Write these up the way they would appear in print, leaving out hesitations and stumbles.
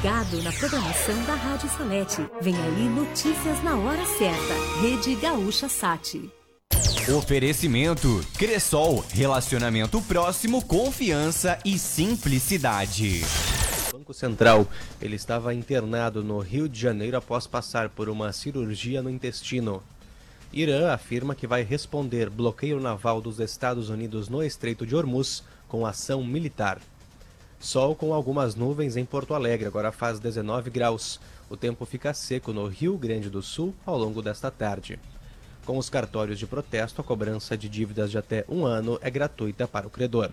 ligado na programação da Rádio Salete. Vem aí notícias na hora certa. Rede Gaúcha Sat. Oferecimento Cressol, relacionamento próximo, confiança e simplicidade. Banco Central, ele estava internado no Rio de Janeiro após passar por uma cirurgia no intestino. Irã afirma que vai responder bloqueio naval dos Estados Unidos no Estreito de Hormuz com ação militar. Sol com algumas nuvens em Porto Alegre, agora faz 19 graus. O tempo fica seco no Rio Grande do Sul ao longo desta tarde. Com os cartórios de protesto, a cobrança de dívidas de até 1 ano é gratuita para o credor.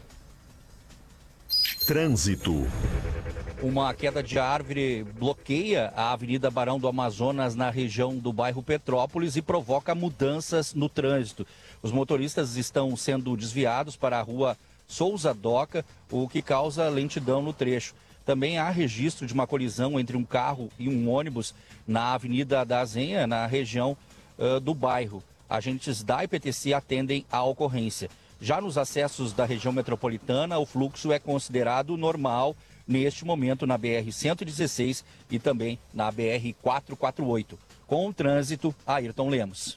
Trânsito. Uma queda de árvore bloqueia a Avenida Barão do Amazonas na região do bairro Petrópolis e provoca mudanças no trânsito. Os motoristas estão sendo desviados para a rua Souza Doca, o que causa lentidão no trecho. Também há registro de uma colisão entre um carro e um ônibus na Avenida da Azenha, na região do bairro. Agentes da IPTC atendem à ocorrência. Já nos acessos da região metropolitana, o fluxo é considerado normal neste momento na BR-116 e também na BR-448. Com o trânsito, Ayrton Lemos.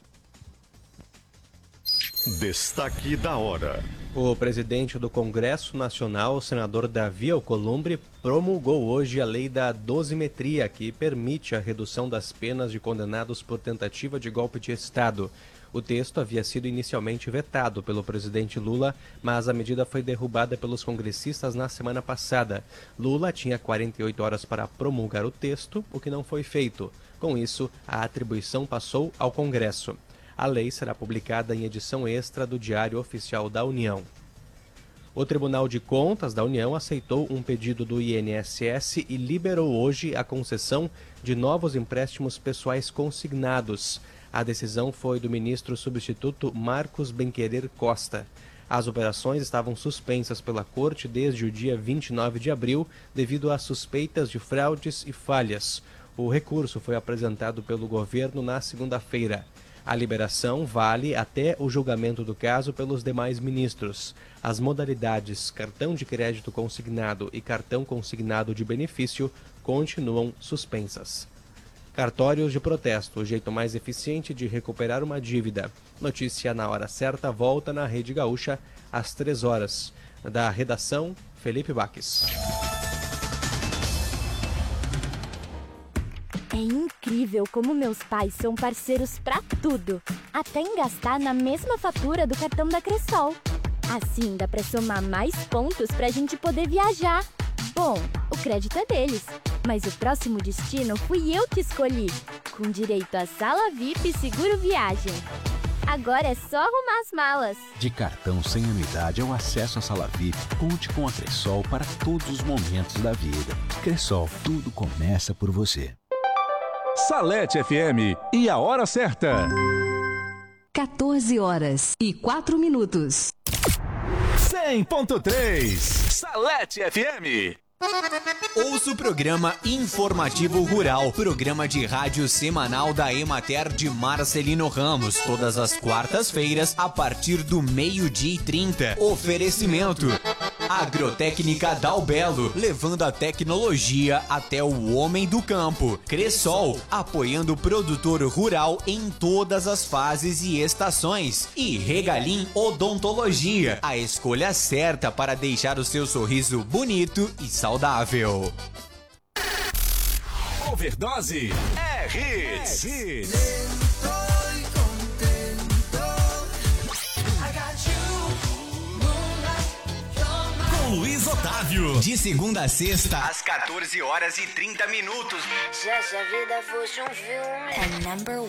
Destaque da hora. O presidente do Congresso Nacional, o senador Davi Alcolumbre, promulgou hoje a lei da dosimetria, que permite a redução das penas de condenados por tentativa de golpe de Estado. O texto havia sido inicialmente vetado pelo presidente Lula, mas a medida foi derrubada pelos congressistas na semana passada. Lula tinha 48 horas para promulgar o texto, o que não foi feito. Com isso, a atribuição passou ao Congresso. A lei será publicada em edição extra do Diário Oficial da União. O Tribunal de Contas da União aceitou um pedido do INSS e liberou hoje a concessão de novos empréstimos pessoais consignados. A decisão foi do ministro substituto Marcos Benquerer Costa. As operações estavam suspensas pela Corte desde o dia 29 de abril devido a suspeitas de fraudes e falhas. O recurso foi apresentado pelo governo na segunda-feira. A liberação vale até o julgamento do caso pelos demais ministros. As modalidades cartão de crédito consignado e cartão consignado de benefício continuam suspensas. Cartórios de protesto, o jeito mais eficiente de recuperar uma dívida. Notícia na hora certa volta na Rede Gaúcha às 3 horas. Da redação, Felipe Baques. É incrível como meus pais são parceiros pra tudo, até em gastar na mesma fatura do cartão da Cressol. Assim dá pra somar mais pontos pra gente poder viajar. Bom, o crédito é deles, mas o próximo destino fui eu que escolhi, com direito a sala VIP e seguro viagem. Agora é só arrumar as malas. De cartão sem anuidade ao acesso à sala VIP, conte com a Cressol para todos os momentos da vida. Cressol, tudo começa por você. Salete FM e a hora certa. 14 horas e 4 minutos. 100.3 Salete FM. Ouça o programa Informativo Rural, programa de rádio semanal da Emater de Marcelino Ramos, todas as quartas-feiras, a partir do 12:30. Oferecimento Agrotécnica Dalbelo, levando a tecnologia até o homem do campo. Cressol, apoiando o produtor rural em todas as fases e estações. E Regalim Odontologia, a escolha certa para deixar o seu sorriso bonito e saudável. Overdose é hits. Luiz Otávio. De segunda a sexta, às 14 horas e 30 minutos. Se essa vida fosse um filme.